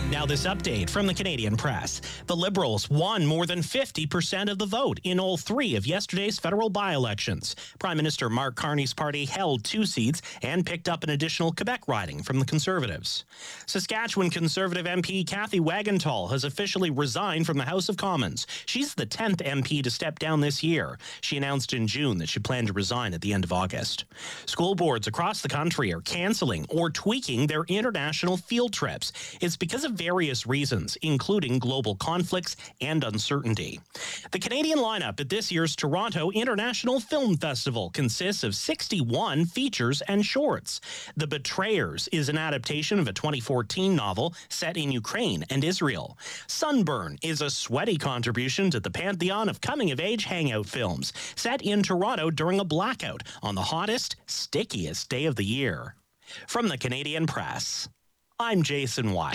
Now this update from the Canadian Press. The Liberals won more than 50% of the vote in all three of yesterday's federal by-elections. Prime Minister Mark Carney's party held 2 seats and picked up an additional Quebec riding from the Conservatives. Saskatchewan Conservative MP Kathy Wagenthal has officially resigned from the House of Commons. She's the 10th MP to step down this year. She announced in June that she planned to resign at the end of August. School boards across the country are cancelling or tweaking their international field trips. It's because of various reasons, including global conflicts and uncertainty. The Canadian lineup at this year's Toronto International Film Festival consists of 61 features and shorts. The Betrayers is an adaptation of a 2014 novel set in Ukraine and Israel. Sunburn is a sweaty contribution to the pantheon of coming-of-age hangout films, set in Toronto during a blackout on the hottest, stickiest day of the year. From the Canadian Press, I'm Jason White.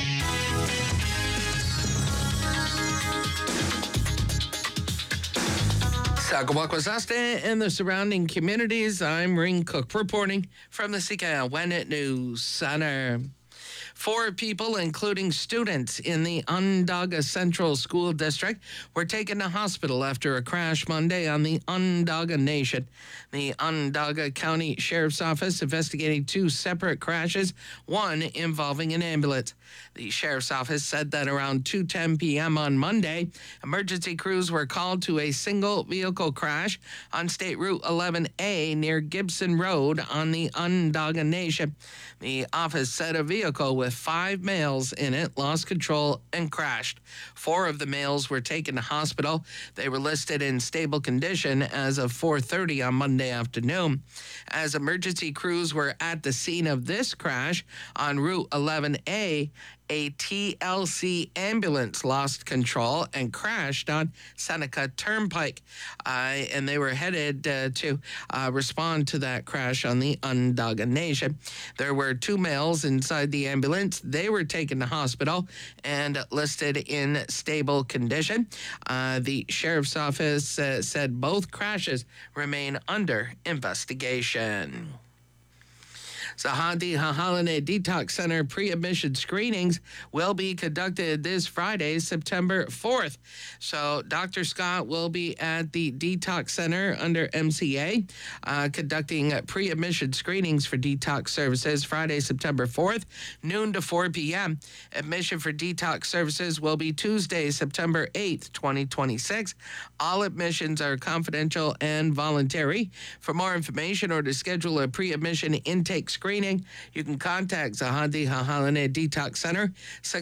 Saskatchewan and the surrounding communities, I'm Ring Cook reporting from the CKLW News Center. 4 people, including students in the Onondaga Central School District, were taken to hospital after a crash Monday on the Onondaga Nation. The Onondaga County Sheriff's Office investigating 2 separate crashes, one involving an ambulance. The Sheriff's Office said that around 2:10 p.m. on Monday, emergency crews were called to a single vehicle crash on State Route 11A near Gibson Road on the Onondaga Nation. The office said a vehicle with 5 males in it lost control and crashed. 4 of the males were taken to hospital. They were listed in stable condition as of 4:30 on Monday afternoon. As emergency crews were at the scene of this crash on Route 11A, a TLC ambulance lost control and crashed on Seneca Turnpike. And they were headed to respond to that crash on the Onondaga Nation. There were 2 males inside the ambulance. They were taken to hospital and listed in stable condition. The Sheriff's Office said both crashes remain under investigation. Sahadi Hahalane Detox Center pre-admission screenings will be conducted this Friday, September 4th. So Dr. Scott will be at the Detox Center under MCA conducting pre-admission screenings for detox services Friday, September 4th, noon to 4 p.m. Admission for detox services will be Tuesday, September 8th, 2026. All admissions are confidential and voluntary. For more information or to schedule a pre-admission intake screening, you can contact Sahadi Hahalane Detox Center,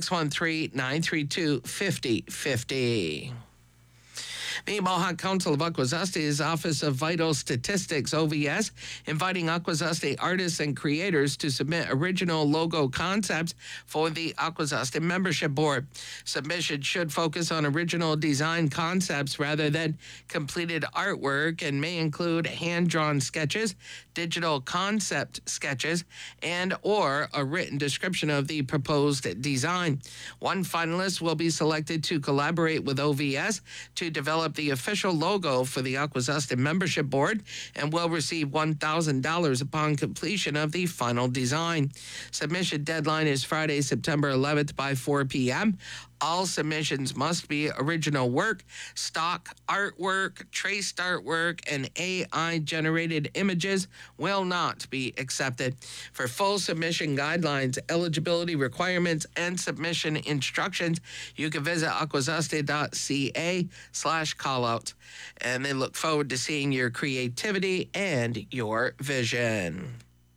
613-932-5050. The Mohawk Council of Akwesasne's Office of Vital Statistics, OVS, inviting Akwesasne artists and creators to submit original logo concepts for the Akwesasne Membership Board. Submissions should focus on original design concepts rather than completed artwork and may include hand-drawn sketches, digital concept sketches, and or a written description of the proposed design. One finalist will be selected to collaborate with OVS to develop the official logo for the Akwesasne Membership Board and will receive $1,000 upon completion of the final design. Submission deadline is Friday, September 11th by 4 p.m. All submissions must be original work, stock artwork, traced artwork, and AI-generated images will not be accepted. For full submission guidelines, eligibility requirements, and submission instructions, you can visit akwesasne.ca/callout. And they look forward to seeing your creativity and your vision.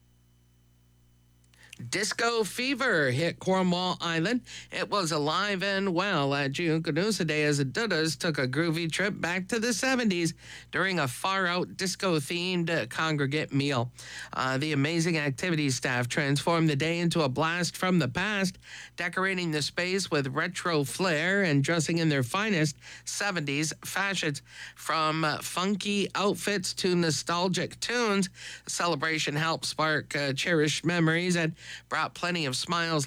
Disco fever hit Cornwall Island. It was alive and well at Junkanoosa Day as the Dudas took a groovy trip back to the 70s during a far-out disco-themed congregate meal. The amazing activities staff transformed the day into a blast from the past, decorating the space with retro flair and dressing in their finest 70s fashions. From funky outfits to nostalgic tunes, the celebration helped spark cherished memories and brought plenty of smiles